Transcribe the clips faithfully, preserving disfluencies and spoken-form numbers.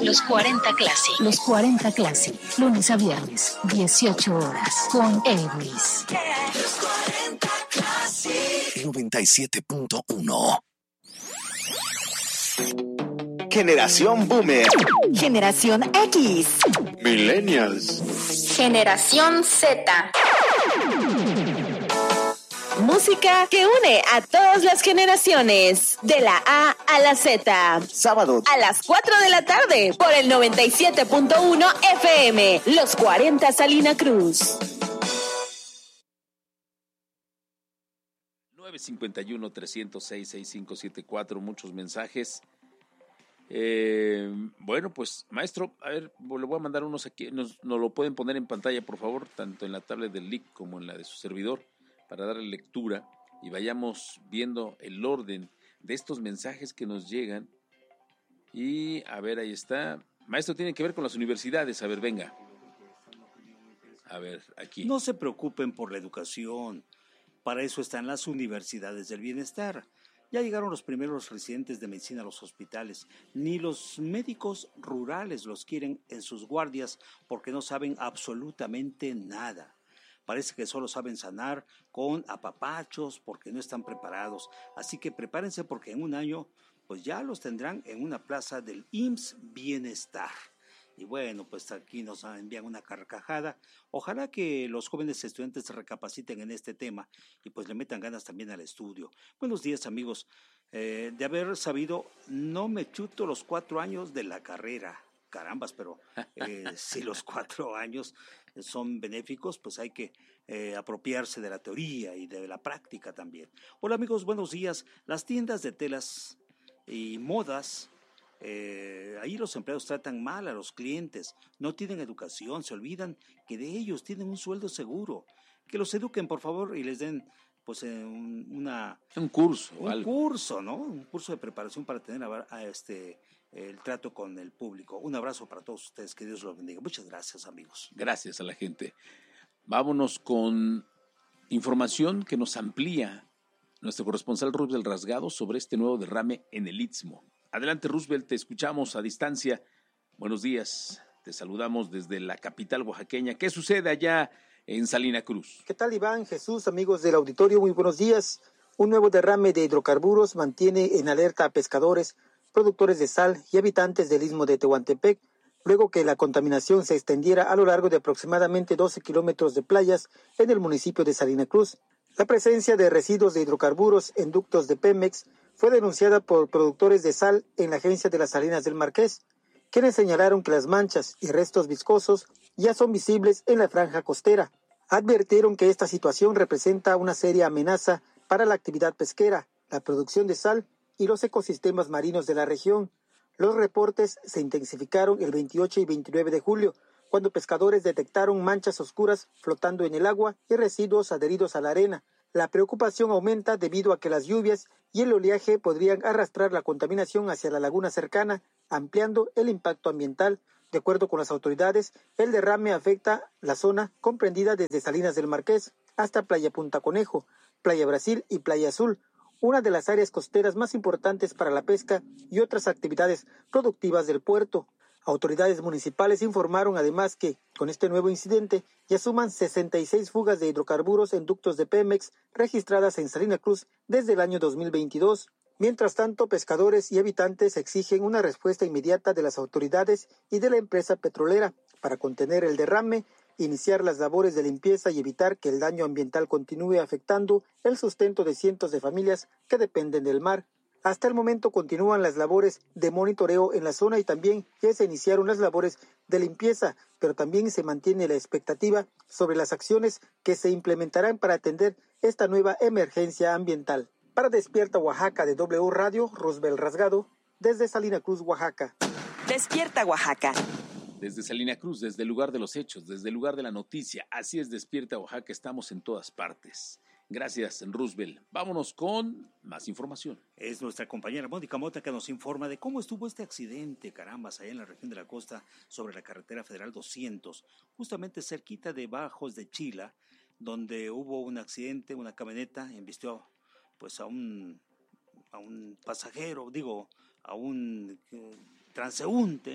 Los cuarenta Classic. Los cuarenta Classic. Lunes a viernes, dieciocho horas. Con Elvis. Los cuarenta Classic. noventa y siete punto uno. Generación Boomer. Generación X. Millennials. Generación Z. Música que une a todas las generaciones, de la A a la Z. Sábado a las cuatro de la tarde por el noventa y siete punto uno F M. Los cuarenta Salina Cruz. nueve cincuenta y uno, trescientos seis, sesenta y cinco setenta y cuatro, muchos mensajes. Eh, bueno, pues, maestro, a ver, le voy a mandar unos aquí, nos, nos lo pueden poner en pantalla, por favor, tanto en la tablet del L I C como en la de su servidor, para darle lectura y vayamos viendo el orden de estos mensajes que nos llegan. Y, a ver, ahí está. Maestro, tiene que ver con las universidades, a ver, venga. A ver, aquí. No se preocupen por la educación, para eso están las universidades del bienestar. Ya llegaron los primeros residentes de medicina a los hospitales. Ni los médicos rurales los quieren en sus guardias porque no saben absolutamente nada. Parece que solo saben sanar con apapachos porque no están preparados. Así que prepárense porque en un año pues ya los tendrán en una plaza del I M S S Bienestar. Y bueno, pues aquí nos envían una carcajada. Ojalá que los jóvenes estudiantes recapaciten en este tema y pues le metan ganas también al estudio. Buenos días, amigos. Eh, de haber sabido, no me chuto los cuatro años de la carrera. Carambas, pero eh, si los cuatro años son benéficos, pues hay que eh, apropiarse de la teoría y de la práctica también. Hola, amigos, buenos días. Las tiendas de telas y modas, Eh, ahí los empleados tratan mal a los clientes, no tienen educación, se olvidan que de ellos tienen un sueldo seguro. Que los eduquen, por favor, y les den pues eh, un, una, un curso, un algo. curso, ¿no? Un curso de preparación para tener a, a este el trato con el público. Un abrazo para todos ustedes, que Dios los bendiga. Muchas gracias, amigos. Gracias a la gente. Vámonos con información que nos amplía nuestro corresponsal Roosevelt Rasgado sobre este nuevo derrame en el Istmo. Adelante, Roosevelt, te escuchamos a distancia. Buenos días, te saludamos desde la capital oaxaqueña. ¿Qué sucede allá en Salina Cruz? ¿Qué tal, Iván, Jesús, amigos del auditorio? Muy buenos días. Un nuevo derrame de hidrocarburos mantiene en alerta a pescadores, productores de sal y habitantes del Istmo de Tehuantepec, luego que la contaminación se extendiera a lo largo de aproximadamente doce kilómetros de playas en el municipio de Salina Cruz. La presencia de residuos de hidrocarburos en ductos de Pemex fue denunciada por productores de sal en la agencia de las Salinas del Marqués, quienes señalaron que las manchas y restos viscosos ya son visibles en la franja costera. Advirtieron que esta situación representa una seria amenaza para la actividad pesquera, la producción de sal y los ecosistemas marinos de la región. Los reportes se intensificaron el veintiocho y veintinueve de julio, cuando pescadores detectaron manchas oscuras flotando en el agua y residuos adheridos a la arena. La preocupación aumenta debido a que las lluvias y el oleaje podrían arrastrar la contaminación hacia la laguna cercana, ampliando el impacto ambiental. De acuerdo con las autoridades, el derrame afecta la zona comprendida desde Salinas del Marqués hasta Playa Punta Conejo, Playa Brasil y Playa Azul, una de las áreas costeras más importantes para la pesca y otras actividades productivas del puerto. Autoridades municipales informaron además que, con este nuevo incidente, ya suman sesenta y seis fugas de hidrocarburos en ductos de Pemex registradas en Salina Cruz desde el año dos mil veintidós. Mientras tanto, pescadores y habitantes exigen una respuesta inmediata de las autoridades y de la empresa petrolera para contener el derrame, iniciar las labores de limpieza y evitar que el daño ambiental continúe afectando el sustento de cientos de familias que dependen del mar. Hasta el momento continúan las labores de monitoreo en la zona y también ya se iniciaron las labores de limpieza, pero también se mantiene la expectativa sobre las acciones que se implementarán para atender esta nueva emergencia ambiental. Para Despierta Oaxaca de W Radio, Roosevelt Rasgado, desde Salina Cruz, Oaxaca. Despierta Oaxaca. Desde Salina Cruz, desde el lugar de los hechos, desde el lugar de la noticia. Así es, Despierta Oaxaca, estamos en todas partes. Gracias, Roosevelt. Vámonos con más información. Es nuestra compañera Mónica Mota que nos informa de cómo estuvo este accidente, carambas, allá en la región de la costa, sobre la carretera federal doscientos, justamente cerquita de Bajos de Chila, donde hubo un accidente, una camioneta embistió pues a un, a un pasajero, digo, a un eh, transeúnte,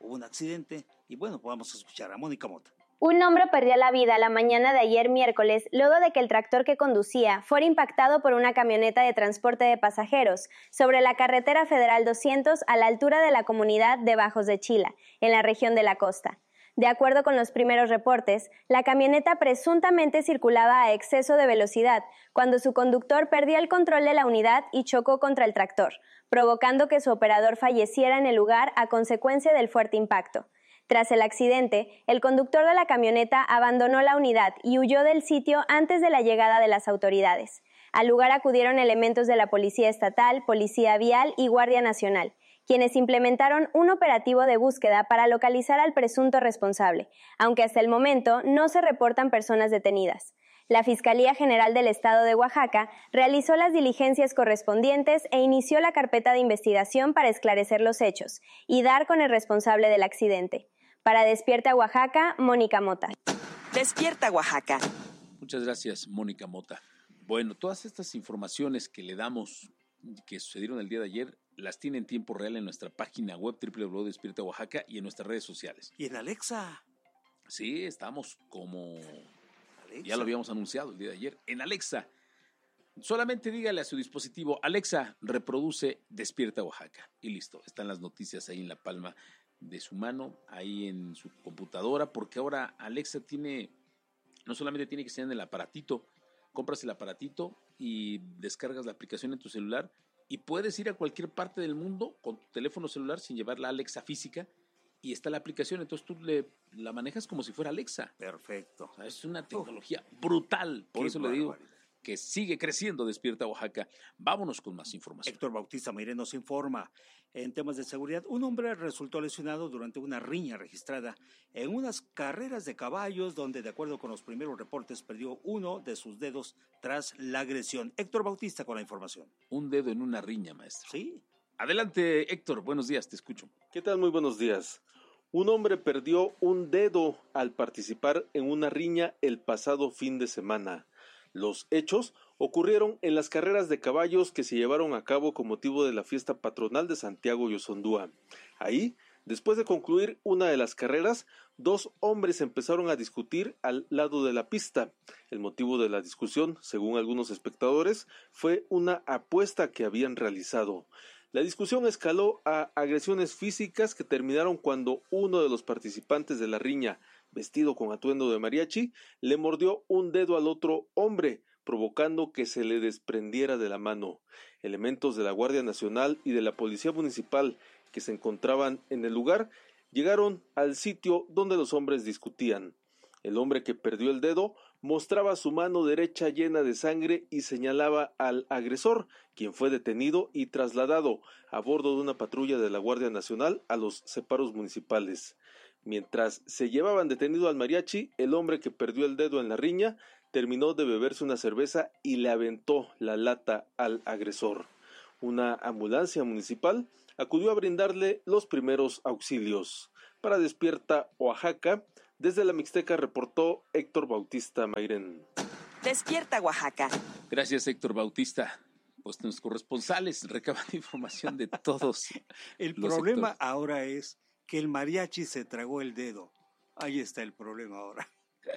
hubo un accidente y bueno, vamos a escuchar a Mónica Mota. Un hombre perdió la vida la mañana de ayer miércoles luego de que el tractor que conducía fuera impactado por una camioneta de transporte de pasajeros sobre la carretera federal doscientos a la altura de la comunidad de Bajos de Chila, en la región de la costa. De acuerdo con los primeros reportes, la camioneta presuntamente circulaba a exceso de velocidad cuando su conductor perdió el control de la unidad y chocó contra el tractor, provocando que su operador falleciera en el lugar a consecuencia del fuerte impacto. Tras el accidente, el conductor de la camioneta abandonó la unidad y huyó del sitio antes de la llegada de las autoridades. Al lugar acudieron elementos de la Policía Estatal, Policía Vial y Guardia Nacional, quienes implementaron un operativo de búsqueda para localizar al presunto responsable, aunque hasta el momento no se reportan personas detenidas. La Fiscalía General del Estado de Oaxaca realizó las diligencias correspondientes e inició la carpeta de investigación para esclarecer los hechos y dar con el responsable del accidente. Para Despierta Oaxaca, Mónica Mota. Despierta Oaxaca. Muchas gracias, Mónica Mota. Bueno, todas estas informaciones que le damos, que sucedieron el día de ayer, las tiene en tiempo real en nuestra página web doble u doble u doble u punto despierta oaxaca y en nuestras redes sociales. ¿Y en Alexa? Sí, estamos como... Alexa. Ya lo habíamos anunciado el día de ayer. En Alexa, solamente dígale a su dispositivo, Alexa, reproduce Despierta Oaxaca. Y listo, están las noticias ahí en la palma de su mano, ahí en su computadora, porque ahora Alexa tiene, no solamente tiene que ser en el aparatito, compras el aparatito y descargas la aplicación en tu celular y puedes ir a cualquier parte del mundo con tu teléfono celular sin llevar la Alexa física y está la aplicación, entonces tú le, la manejas como si fuera Alexa. Perfecto. O sea, es una tecnología Uf, brutal, por Qué eso le digo que sigue creciendo Despierta Oaxaca. Vámonos con más información. Héctor Bautista Mayre nos informa. En temas de seguridad, un hombre resultó lesionado durante una riña registrada en unas carreras de caballos donde, de acuerdo con los primeros reportes, perdió uno de sus dedos tras la agresión. Héctor Bautista con la información. Un dedo en una riña, maestro. Sí. Adelante, Héctor. Buenos días, te escucho. ¿Qué tal? Muy buenos días. Un hombre perdió un dedo al participar en una riña el pasado fin de semana. Los hechos ocurrieron en las carreras de caballos que se llevaron a cabo con motivo de la fiesta patronal de Santiago Yosondúa. Ahí, después de concluir una de las carreras, dos hombres empezaron a discutir al lado de la pista. El motivo de la discusión, según algunos espectadores, fue una apuesta que habían realizado. La discusión escaló a agresiones físicas que terminaron cuando uno de los participantes de la riña, vestido con atuendo de mariachi, le mordió un dedo al otro hombre, provocando que se le desprendiera de la mano. Elementos de la Guardia Nacional y de la Policía Municipal que se encontraban en el lugar llegaron al sitio donde los hombres discutían. El hombre que perdió el dedo mostraba su mano derecha llena de sangre y señalaba al agresor, quien fue detenido y trasladado a bordo de una patrulla de la Guardia Nacional a los separos municipales. Mientras se llevaban detenido al mariachi, el hombre que perdió el dedo en la riña terminó de beberse una cerveza y le aventó la lata al agresor. Una ambulancia municipal acudió a brindarle los primeros auxilios. Para Despierta Oaxaca, desde la Mixteca reportó Héctor Bautista Mairén. Despierta Oaxaca. Gracias, Héctor Bautista. Pues nuestros corresponsales recaban información de todos. El problema sectores. Ahora es que el mariachi se tragó el dedo. Ahí está el problema ahora.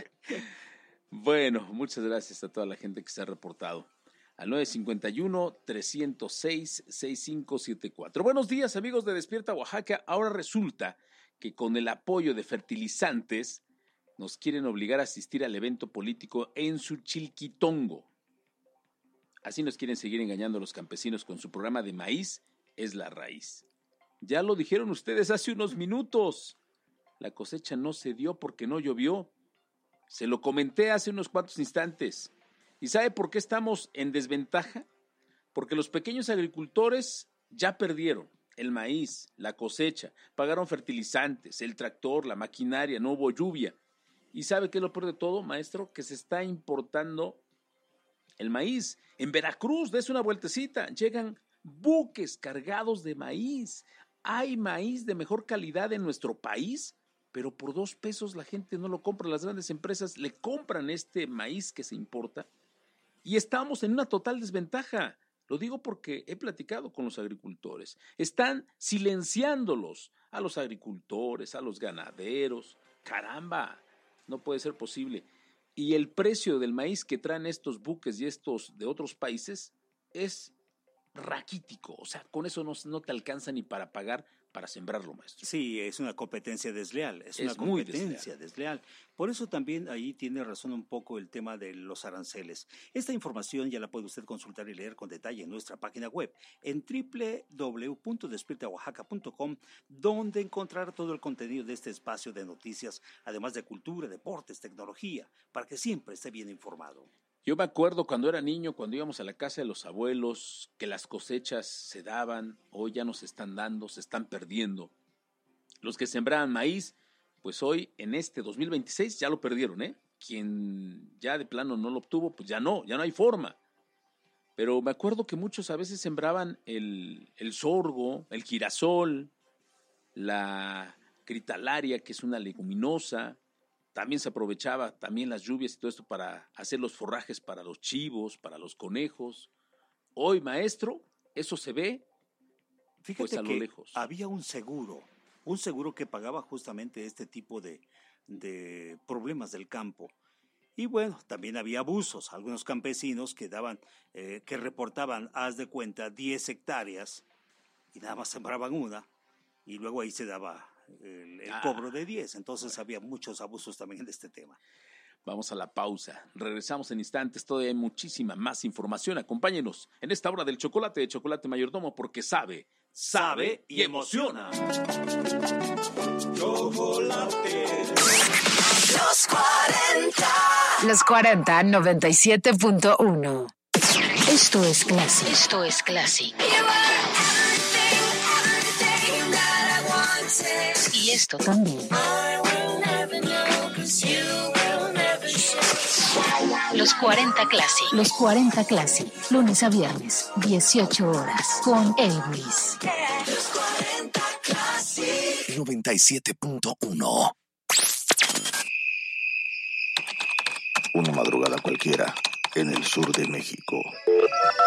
Bueno, muchas gracias a toda la gente que se ha reportado. Al nueve cinco uno, tres cero seis, seis cinco siete cuatro. Buenos días, amigos de Despierta Oaxaca. Ahora resulta que con el apoyo de fertilizantes nos quieren obligar a asistir al evento político en Suchilquitongo. Así nos quieren seguir engañando a los campesinos con su programa de maíz es la raíz. Ya lo dijeron ustedes hace unos minutos. La cosecha no se dio porque no llovió. Se lo comenté hace unos cuantos instantes. ¿Y sabe por qué estamos en desventaja? Porque los pequeños agricultores ya perdieron el maíz, la cosecha, pagaron fertilizantes, el tractor, la maquinaria, no hubo lluvia. ¿Y sabe qué es lo peor de todo, maestro? Que se está importando el maíz. En Veracruz, dése una vueltecita, llegan buques cargados de maíz. Hay maíz de mejor calidad en nuestro país, pero por dos pesos la gente no lo compra. Las grandes empresas le compran este maíz que se importa y estamos en una total desventaja. Lo digo porque he platicado con los agricultores. Están silenciándolos a los agricultores, a los ganaderos. Caramba, no puede ser posible. Y el precio del maíz que traen estos buques y estos de otros países es raquítico. O sea, con eso no, no te alcanza ni para pagar para sembrarlo, maestro. Sí, es una competencia desleal, es, Es una muy competencia desleal. Por eso también ahí tiene razón un poco el tema de los aranceles. Esta información ya la puede usted consultar y leer con detalle en nuestra página web, en doble u doble u doble u punto despierta oaxaca punto com, donde encontrar todo el contenido de este espacio de noticias, además de cultura, deportes, tecnología, para que siempre esté bien informado. Yo me acuerdo cuando era niño, cuando íbamos a la casa de los abuelos, que las cosechas se daban, hoy ya no se están dando, se están perdiendo. Los que sembraban maíz, pues hoy en este dos mil veintiséis ya lo perdieron, ¿eh? Quien ya de plano no lo obtuvo, pues ya no, ya no hay forma. Pero me acuerdo que muchos a veces sembraban el, el sorgo, el girasol, la critalaria, que es una leguminosa. También se aprovechaba también las lluvias y todo esto para hacer los forrajes para los chivos, para los conejos. Hoy, maestro, eso se ve Fíjate pues a que lo lejos. Había un seguro, un seguro que pagaba justamente este tipo de, de problemas del campo. Y bueno, también había abusos, algunos campesinos que daban, eh, que reportaban, haz de cuenta, diez hectáreas y nada más sembraban una y luego ahí se daba el, el ah. cobro de diez. Entonces bueno. Había muchos abusos también de este tema. Vamos a la pausa. Regresamos en instantes. Todavía hay muchísima más información. Acompáñenos en esta hora del chocolate de Chocolate Mayordomo porque sabe, sabe y emociona. Chocolate. Los cuarenta. Los cuarenta, noventa y siete punto uno. Esto es Classic. Esto es Classic. Y esto también. Los cuarenta Classic. Los cuarenta Classic. Lunes a viernes, dieciocho horas. Con Elvis. Los cuarenta Classic. noventa y siete punto uno. Una madrugada cualquiera en el sur de México.